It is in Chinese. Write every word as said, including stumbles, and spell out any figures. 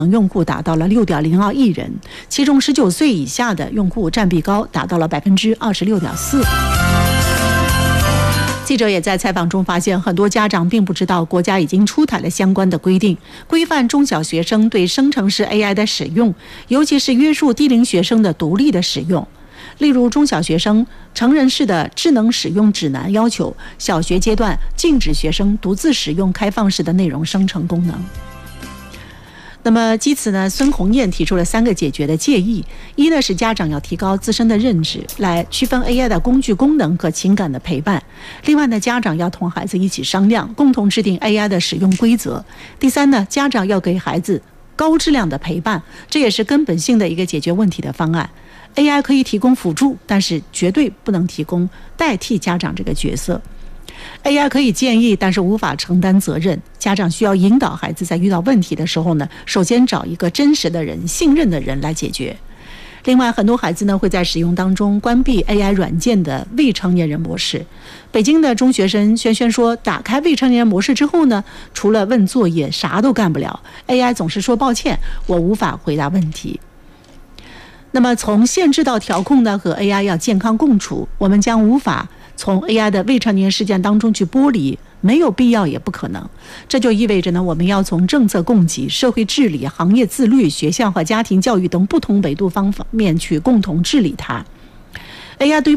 用户达到了 六点零二亿人，其中十九岁以下的用户占比高，达到了 百分之二十六点四。记者也在采访中发现，很多家长并不知道国家已经出台了相关的规定，规范中小学生对生成式 A I 的使用，尤其是约束低龄学生的独立的使用。例如，中小学生成人式的智能使用指南要求，小学阶段禁止学生独自使用开放式的内容生成功能。那么基此呢，孙红艳提出了三个解决的建议：一呢是家长要提高自身的认知，来区分 A I 的工具功能和情感的陪伴；另外呢，家长要同孩子一起商量，共同制定 A I 的使用规则；第三呢，家长要给孩子高质量的陪伴，这也是根本性的一个解决问题的方案。A I 可以提供辅助，但是绝对不能提供代替家长这个角色。A I 可以建议，但是无法承担责任。家长需要引导孩子在遇到问题的时候呢，首先找一个真实的人、信任的人来解决。另外，很多孩子呢会在使用当中关闭 A I 软件的未成年人模式。北京的中学生轩轩说，打开未成年人模式之后呢，除了问作业，啥都干不了。A I 总是说抱歉，我无法回答问题。那么从限制到调控呢，和 A I 要健康共处，我们将无法从 A I 的未成年事件当中去剥离，没有必要也不可能。这就意味着呢，我们要从政策供给、社会治理、行业自律、学校和家庭教育等不同维度方面去共同治理它。A I 对